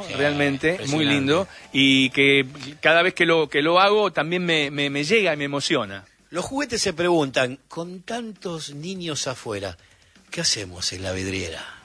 realmente, muy lindo, y que cada vez que lo hago también me llega y me emociona. Los juguetes se preguntan, con tantos niños afuera, ¿qué hacemos en la vidriera?